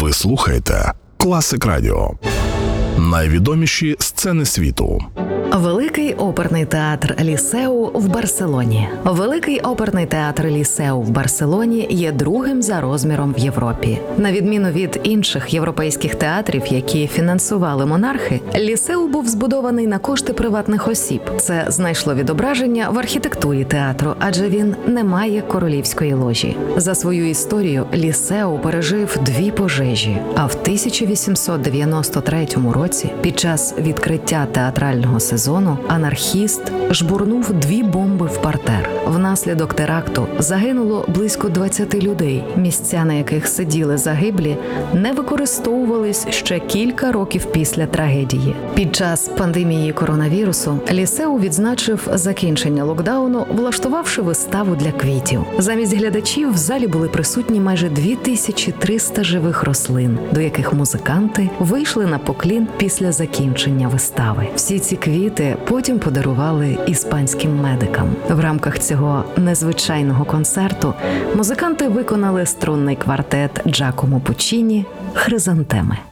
Ви слухаєте Класик Радіо. Найвідоміші сцени світу. Великий оперний театр Лісеу в Барселоні. Великий оперний театр Лісеу в Барселоні є другим за розміром в Європі. На відміну від інших європейських театрів, які фінансували монархи, Лісеу був збудований на кошти приватних осіб. Це знайшло відображення в архітектурі театру, адже він не має королівської ложі. За свою історію Лісеу пережив 2 пожежі, а в 1893 році під час відкриття театрального сезону анархіст жбурнув 2 бомби в партер. Внаслідок теракту загинуло близько 20 людей. Місця, на яких сиділи загиблі, не використовувались ще кілька років після трагедії. Під час пандемії коронавірусу Лісеу відзначив закінчення локдауну, влаштувавши виставу для квітів. Замість глядачів в залі були присутні майже 2300 живих рослин, до яких музиканти вийшли на поклін після закінчення вистави. Всі ці квіти потім подарували іспанським медикам. В рамках цього незвичайного концерту музиканти виконали струнний квартет Джакомо Пуччіні «Хризантеми».